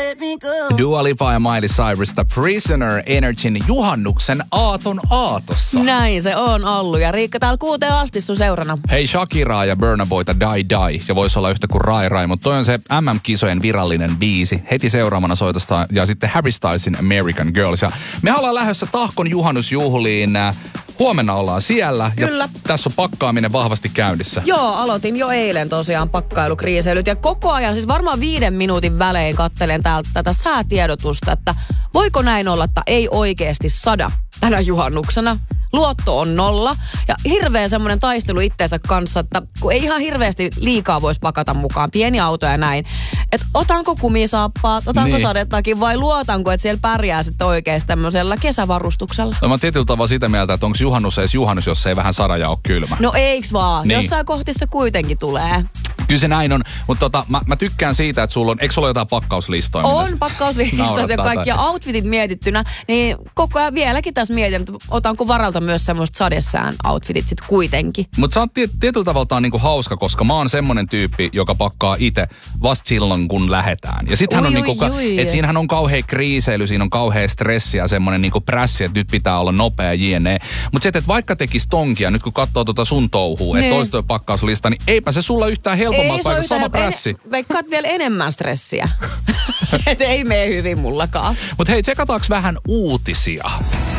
Dua Lipa ja Miley Cyrusta Prisoner Energyn juhannuksen aaton aatossa. Näin se on ollut. Ja Riikka täällä 6 asti sun seurana. Hei, Shakiraa ja Burna Boyta Die. Se voisi olla yhtä kuin Rai, mutta toi on se MM-kisojen virallinen biisi. Heti seuraavana soitosta ja sitten Harry Stylesin American Girls. Ja me ollaan lähdössä Tahkon juhannusjuhliin. Huomenna ollaan siellä. Kyllä. Ja tässä on pakkaaminen vahvasti käynnissä. Joo, aloitin jo eilen tosiaan pakkailukriiseilyt. Ja koko ajan, siis varmaan 5 minuutin välein katselen täältä tätä säätiedotusta, että voiko näin olla, että ei oikeasti sada tänä juhannuksena. Luotto on 0 ja hirveä semmoinen taistelu itteensä kanssa, että kun ei ihan hirveästi liikaa voisi pakata mukaan, pieni auto ja näin. Että otanko kumisaappaat, otanko sadettakin vai luotanko, että siellä pärjää sitten oikeasti tämmöisellä kesävarustuksella? No mä oon tietyllä tavalla sitä mieltä, että onko juhannus edes juhannus, jos ei vähän sada ja ole kylmä. No eiks vaan, niin. Jossain kohti se kuitenkin tulee. Kyllä se näin on, mutta mä tykkään siitä, että sulla on, eikö sulla jotain pakkauslistoja? On pakkauslistat ja kaikkia outfitit mietittynä, niin koko ajan vieläkin tässä mietin, että otanko varalta myös semmoista sadesään outfitit sit kuitenkin. Mutta sä oot tietyllä tavalla niinku hauska, koska mä oon semmonen tyyppi, joka pakkaa itse vasta silloin, kun lähetään. Ja sittenhän on että siinähän on kauhea kriiseily, siinä on kauhea stressi ja semmonen niinku prässi, että nyt pitää olla nopea jne. Mutta se, että vaikka tekis tonkia, nyt kun katsoo sun touhua, että olisi toi pakkauslista, niin eipä se sulla yhtään helpommalta paikka, sama prässi. Veikkaat vielä enemmän stressiä. Et ei mene hyvin mullakaan. Mutta hei, tsekataanko vähän uutisia?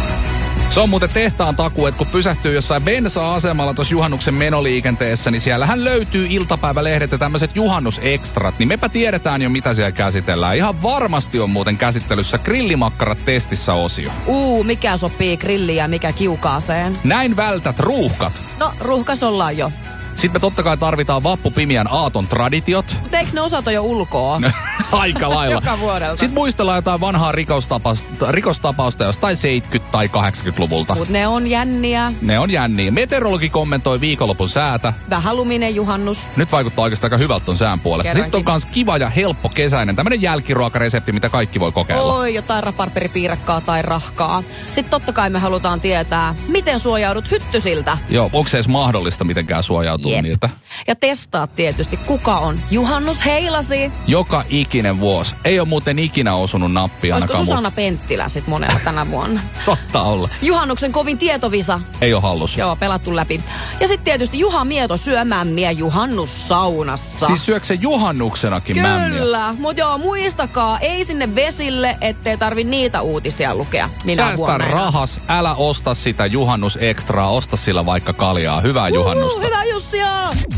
Se on muuten tehtaan takuu, että kun pysähtyy jossain bensa-asemalla tuossa juhannuksen menoliikenteessä, niin siellähän löytyy iltapäivälehdet ja tämmöiset juhannusekstrat. Niin mepä tiedetään jo, mitä siellä käsitellään. Ihan varmasti on muuten käsittelyssä grillimakkarat testissä osio. Mikä sopii grilliin ja mikä kiukaaseen? Näin vältät ruuhkat. No, ruuhkas ollaan jo. Sitten me totta kai tarvitaan vappupimiän aaton traditiot. Mutta eikö ne osata jo ulkoa? Aika lailla. Joka vuodelta. Sitten muistellaan jotain vanhaa rikostapausta jostain 70- tai 80-luvulta. Mutta ne on jänniä. Ne on jänniä. Meteorologi kommentoi viikonlopun säätä. Vähän luminen juhannus. Nyt vaikuttaa oikeastaan aika hyvältä ton sään puolesta. Kerrankin. Sitten on kans kiva ja helppo kesäinen. Tämmönen jälkiruokaresepti, mitä kaikki voi kokeilla. Oi, jotain raparperipiirakkaa tai rahkaa. Sitten totta kai me halutaan tietää, miten suojaudut hyttysiltä. Joo, onko se edes mahdollista mitenkään suojautua niiltä? Ja testaa tietysti, kuka on juhannusheilasi. Joka ikinen vuosi. Ei ole muuten ikinä osunut nappia. Olisiko Susanna Penttilä sit monella tänä vuonna? Saattaa olla. Juhannuksen kovin tietovisa. Ei ole hallus. Joo, pelattu läpi. Ja sitten tietysti Juha Mieto syö mämmiä juhannussaunassa. Siis syökö se juhannuksenakin mämmiä? Kyllä, mutta joo, muistakaa, ei sinne vesille, ettei tarvi niitä uutisia lukea. Säästä rahas, älä osta sitä juhannusekstraa, osta sillä vaikka kaljaa. Hyvää juhannusta. Hyvää Jussia!